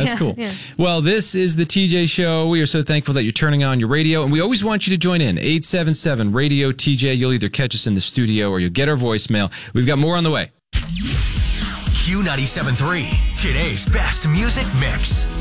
That's cool. Yeah. Well, this is the TJ Show. We are so thankful that you're turning on your radio, and we always want you to join in. 877-RADIO-TJ. You'll either catch us in the studio or you'll get our voicemail. We've got more on the way. Q97.3, today's best music mix.